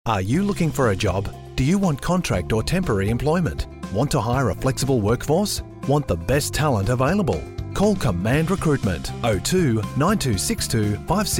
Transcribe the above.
Are you looking for a job? Do you want contract or temporary employment? Want to hire a flexible workforce? Want the best talent available? Call Command Recruitment 02 9262 56